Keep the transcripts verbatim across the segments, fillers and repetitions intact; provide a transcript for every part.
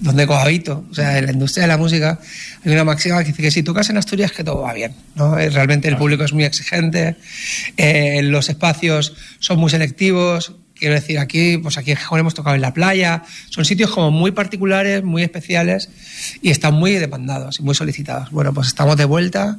donde cohabito. O sea, en la industria de la música hay una máxima que dice que si tocas en Asturias que todo va bien, ¿no? Realmente el público es muy exigente, eh, los espacios son muy selectivos. Quiero decir, aquí, pues aquí en Gijón hemos tocado en la playa, son sitios como muy particulares, muy especiales y están muy demandados y muy solicitados. Bueno, pues estamos de vuelta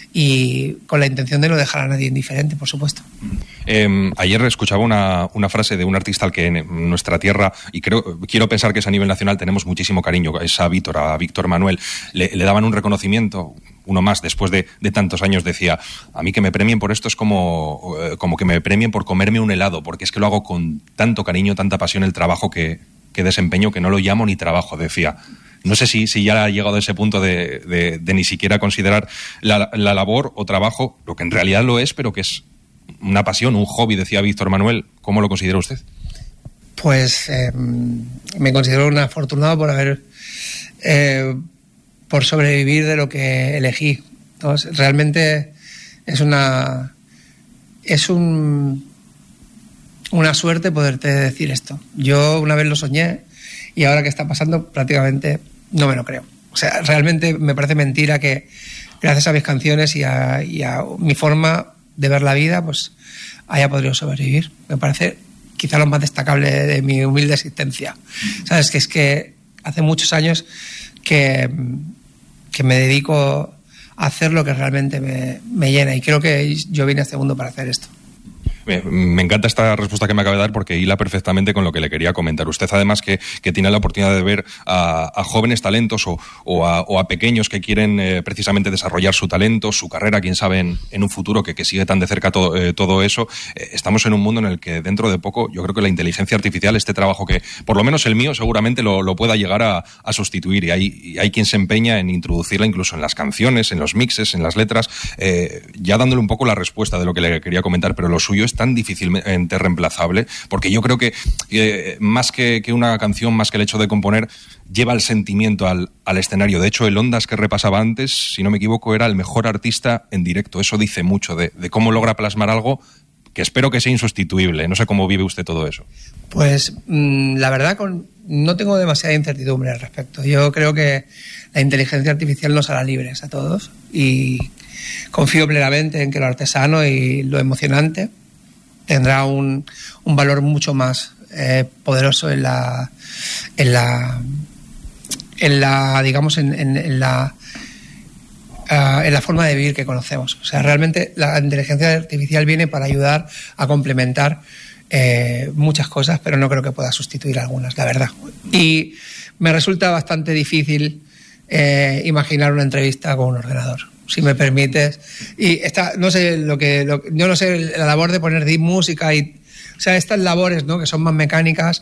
y con la intención de no dejar a nadie indiferente, por supuesto. Eh, ayer escuchaba una, una frase de un artista al que en nuestra tierra, y creo quiero pensar que es a nivel nacional, tenemos muchísimo cariño, es a Víctor, a Víctor Manuel, le, le daban un reconocimiento, uno más, después de, de tantos años, decía, a mí que me premien por esto es como, como que me premien por comerme un helado, porque es que lo hago con tanto cariño, tanta pasión el trabajo que, que desempeño, que no lo llamo ni trabajo, decía. No sé si, si ya ha llegado a ese punto de, de, de ni siquiera considerar la, la labor o trabajo, lo que en realidad lo es, pero que es una pasión, un hobby, decía Víctor Manuel. ¿Cómo lo considera usted? Pues eh, me considero un afortunado por haber eh, por sobrevivir de lo que elegí. Entonces, realmente es una es un una suerte poderte decir esto. Yo una vez lo soñé y ahora que está pasando prácticamente no me lo creo. O sea, realmente me parece mentira que gracias a mis canciones y a, y a mi forma de ver la vida, pues haya podido sobrevivir. Me parece quizá lo más destacable de mi humilde existencia. Sabes, que es que hace muchos años que, que me dedico a hacer lo que realmente me, me llena y creo que yo vine a este mundo para hacer esto. Me encanta esta respuesta que me acaba de dar porque hila perfectamente con lo que le quería comentar. Usted además que, que tiene la oportunidad de ver a, a jóvenes talentos o, o, a, o a pequeños que quieren eh, precisamente desarrollar su talento, su carrera, quién sabe en, en un futuro que, que sigue tan de cerca todo, eh, todo eso. Eh, estamos en un mundo en el que dentro de poco yo creo que la inteligencia artificial, este trabajo que por lo menos el mío seguramente lo, lo pueda llegar a, a sustituir y hay, y hay quien se empeña en introducirla incluso en las canciones, en los mixes, en las letras, eh, ya dándole un poco la respuesta de lo que le quería comentar, pero lo suyo es tan difícilmente reemplazable, porque yo creo que eh, más que, que una canción, más que el hecho de componer, lleva el sentimiento al, al escenario. De hecho, el Ondas que repasaba antes, si no me equivoco, era el mejor artista en directo. Eso dice mucho de, de cómo logra plasmar algo que espero que sea insustituible. No sé cómo vive usted todo eso. Pues mmm, la verdad con, no tengo demasiada incertidumbre al respecto. Yo creo que la inteligencia artificial nos hará libres a todos y confío plenamente en que lo artesano y lo emocionante tendrá un, un valor mucho más eh, poderoso en la, en la, en la digamos, en, en, en la, uh, en la forma de vivir que conocemos. O sea, realmente la inteligencia artificial viene para ayudar a complementar eh, muchas cosas, pero no creo que pueda sustituir algunas, la verdad. Y me resulta bastante difícil eh, imaginar una entrevista con un ordenador, si me permites. Y esta, no sé, lo que, lo, yo no sé, la labor de poner deep música y, o sea, estas labores, ¿no?, que son más mecánicas,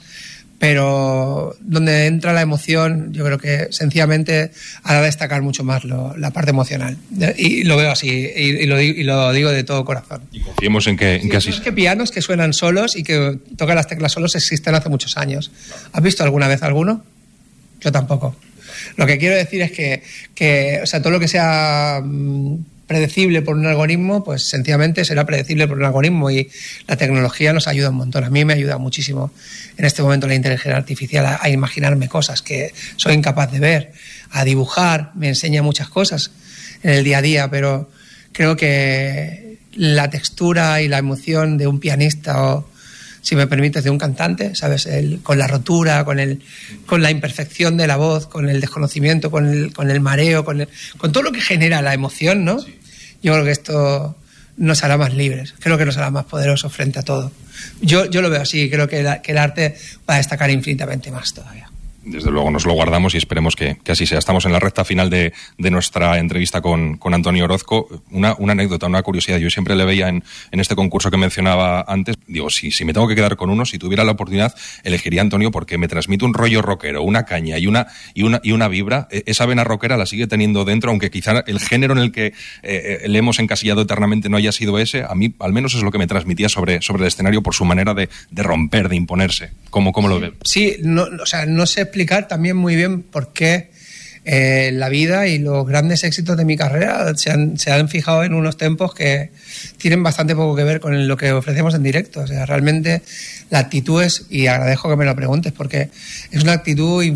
pero donde entra la emoción, yo creo que sencillamente hará destacar mucho más lo, la parte emocional. Y lo veo así, y, y, lo, digo, y lo digo de todo corazón. Y confiemos en que, en sí, que así es que pianos que suenan solos y que tocan las teclas solos existen hace muchos años. ¿Has visto alguna vez alguno? Yo tampoco. Lo que quiero decir es que, que o sea, todo lo que sea mmm, predecible por un algoritmo, pues sencillamente será predecible por un algoritmo y la tecnología nos ayuda un montón. A mí me ayuda muchísimo en este momento la inteligencia artificial a, a imaginarme cosas que soy incapaz de ver, a dibujar, me enseña muchas cosas en el día a día, pero creo que la textura y la emoción de un pianista o, si me permites, de un cantante, ¿sabes? El, con la rotura, con, el, con la imperfección de la voz, con el desconocimiento, con el, con el mareo, con, el, con todo lo que genera la emoción, ¿no? Sí. Yo creo que esto nos hará más libres, creo que nos hará más poderosos frente a todo. Yo, yo lo veo así, creo que, la, que el arte va a destacar infinitamente más todavía. Desde luego nos lo guardamos y esperemos que, que así sea. Estamos en la recta final de, de nuestra entrevista con, con Antonio Orozco. Una, una anécdota, una curiosidad. Yo siempre le veía en, en este concurso que mencionaba antes. Digo, si, si me tengo que quedar con uno, si tuviera la oportunidad, elegiría a Antonio porque me transmite un rollo rockero, una caña y una, y una, y una vibra. Esa vena rockera la sigue teniendo dentro, aunque quizá el género en el que eh, le hemos encasillado eternamente no haya sido ese. A mí, al menos, es lo que me transmitía sobre, sobre el escenario por su manera de, de romper, de imponerse. ¿Cómo, cómo lo ve? Sí, no, o sea, no sé explicar también muy bien por qué eh, la vida y los grandes éxitos de mi carrera se han, se han fijado en unos tempos que tienen bastante poco que ver con lo que ofrecemos en directo. O sea, realmente la actitud es, y agradezco que me lo preguntes, porque es una actitud